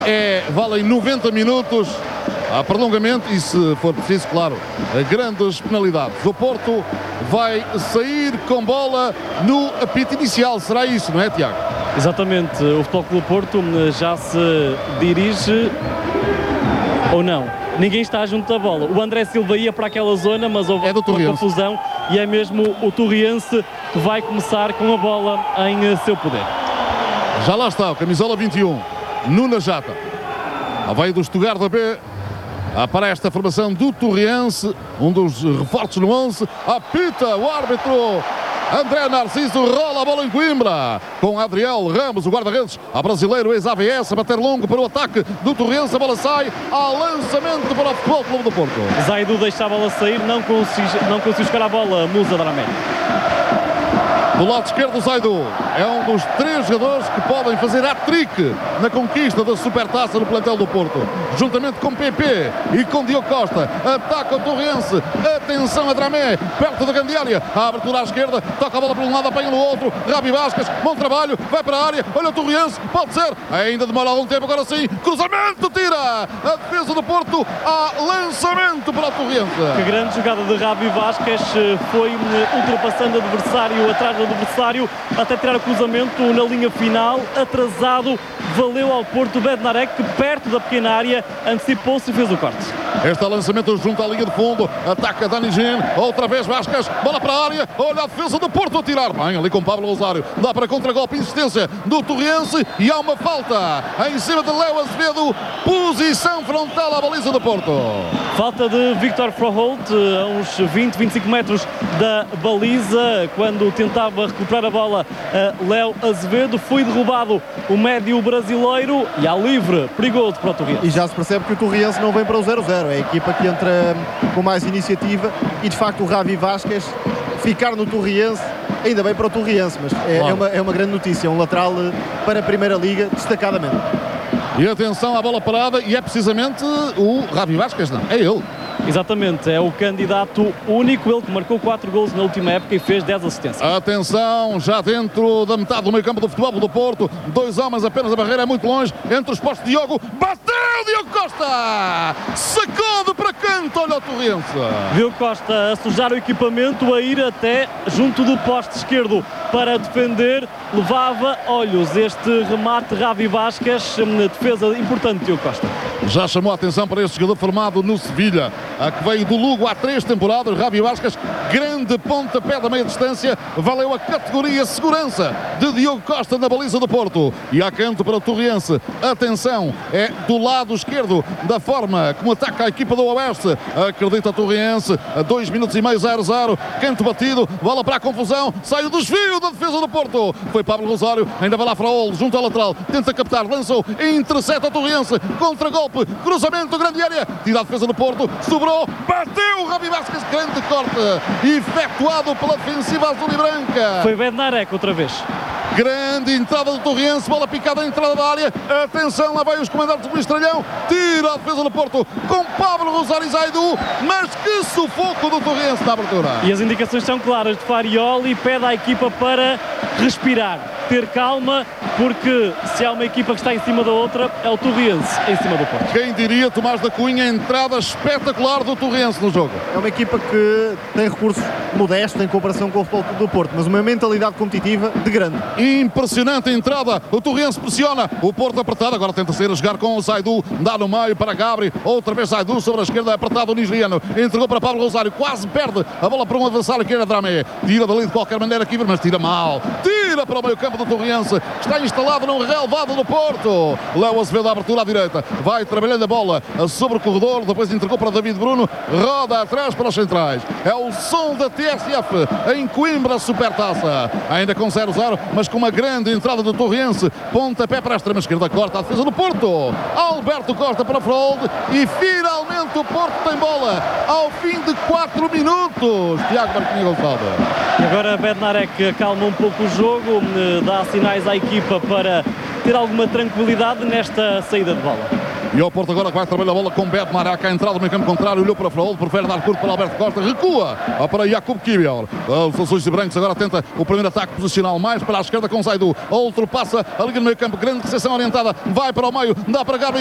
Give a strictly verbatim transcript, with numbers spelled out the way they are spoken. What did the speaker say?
É, valem noventa minutos, há prolongamento e, se for preciso, claro, grandes penalidades. O Porto vai sair com bola no apito inicial, será isso, não é, Tiago? Exatamente, o Futebol Clube do Porto já se dirige ou não? Ninguém está junto da bola. O André Silva ia para aquela zona, mas houve é do uma confusão e é mesmo o Torriense que vai começar com a bola em seu poder. Já lá está, o camisola vinte e um, Nuno Jata. Veio do Stuttgart B para esta formação do Torriense, um dos reforços no onze. Apita o árbitro André Narciso, rola a bola em Coimbra com Adriel Ramos, o guarda-redes, a brasileiro ex-A V S, a bater longo para o ataque do Torriense. A bola sai ao lançamento para o Futebol Clube do Porto. Zaidu deixa a bola sair, não conseguiu, não conseguiu chegar à bola. Musa Dramé. Do lado esquerdo, Zaidu é um dos três jogadores que podem fazer hat-trick na conquista da Supertaça no plantel do Porto, juntamente com P P e com Diogo Costa. Ataca o Torriense, atenção a Dramé, perto da grande área, a abertura à esquerda, toca a bola por um lado, apanha no outro, Rabi Vasquez, bom trabalho, vai para a área, olha o Torriense, pode ser, ainda demora algum tempo, agora sim, cruzamento, tira a defesa do Porto, há lançamento para o Torriense. Que grande jogada de Rabi Vasquez, foi ultrapassando o adversário atrás do adversário até tirar o cruzamento na linha final, atrasado, valeu ao Porto. Bednarek, que perto da pequena área antecipou-se e fez o corte. Este lançamento junto à linha de fundo, ataca Dani Gin, outra vez Vasquez, bola para a área, olha a defesa do Porto a tirar, bem ali com Pablo Rosário, dá para contra-golpe, insistência do Torriense e há uma falta em cima de Léo Azevedo, posição frontal à baliza do Porto. Falta de Victor Froholt a uns vinte, vinte e cinco metros da baliza, quando tentava recuperar a bola Léo Azevedo, foi derrubado o médio brasileiro e há livre, perigoso para o Torriense. E já se percebe que o Torriense não vem para o zero zero, é a equipa que entra com mais iniciativa e de facto o Rabi Vasquez ficar no Torriense, ainda bem para o Torriense, mas é, claro. é, uma, é uma grande notícia, um lateral para a Primeira Liga, destacadamente. E atenção à bola parada, e é precisamente o Rabi Vasquez, não, é ele. Exatamente, é o candidato único, ele que marcou quatro golos na última época e fez dez assistências. Atenção, já dentro da metade do meio campo do Futebol do Porto, dois homens apenas, a barreira é muito longe, entre os postos de Diogo, bateu Diogo Costa, sacou de para canto, olha o Torriense. Diogo Costa a sujar o equipamento, a ir até junto do poste esquerdo para defender, levava olhos este remate Rabi Vasquez, defesa importante Diogo Costa. Já chamou a atenção para este jogador formado no Sevilha, a que veio do Lugo há três temporadas, Rabi Vasquez, grande pontapé da meia distância, valeu a categoria segurança de Diogo Costa na baliza do Porto. E há canto para o Torriense, atenção, é do lado esquerdo, da forma como ataca a equipa do Oeste, acredita o Torriense, a dois minutos e meio, zero zero, canto batido, bola para a confusão, sai o desvio da defesa do Porto, foi Pablo Rosário, ainda vai lá Fraol, junto ao lateral, tenta captar, lançou, intercepta o Torriense, contra-golpe, cruzamento, grande área, tira a defesa do Porto, sobrou, bateu o Rabi Vasquez, grande corte, efetuado pela defensiva azul e branca. Foi Bednarek outra vez. Grande entrada do Torriense, bola picada na entrada da área, atenção, lá vai os comandantes do Estrelhão, tira a defesa do Porto com Pablo Rosário e Zaidu, mas que sufoco do Torriense na abertura. E as indicações são claras de Farioli, pede à equipa para respirar, ter calma, porque se há uma equipa que está em cima da outra, é o Torriense em cima do Porto. Quem diria, Tomás da Cunha, entrada espetacular do Torriense no jogo. É uma equipa que tem recursos modestos em comparação com o Futebol Clube do Porto, mas uma mentalidade competitiva de grande. Impressionante a entrada, o Torriense pressiona, o Porto apertado, agora tenta sair a jogar com o Zaidu, dá no meio para Gabri, outra vez Zaidu sobre a esquerda, apertado o nigeriano, entregou para Pablo Rosário, quase perde a bola para um adversário que era Dramé, tira dali de qualquer maneira aqui, mas tira mal, tira para o meio campo do Torriense, está instalado num relevado do Porto, Léo Azevedo à abertura à direita, vai trabalhando a bola sobre o corredor, depois entregou para David Bruno, roda atrás para os centrais, é o som da T S F em Coimbra, Supertaça, ainda com zero zero, mas com uma grande entrada do Torriense, pontapé para a extrema esquerda, corta a defesa do Porto, Alberto Costa para Frold e finalmente o Porto tem bola ao fim de quatro minutos. Tiago Marquinhos Gonçalves. E agora Bednarek acalma um pouco o jogo, dá sinais à equipa para ter alguma tranquilidade nesta saída de bola. E o Porto agora vai trabalhar a bola com Beto Maraca, a entrada no meio campo contrário, olhou para Fraúl, prefere dar curto para Alberto Costa, recua para Jakub Kiwior. Os azuis e brancos agora tenta o primeiro ataque posicional, mais para a esquerda com Zaidu, ultrapassa a liga no meio campo, grande recepção orientada, vai para o meio, dá para Gabriel.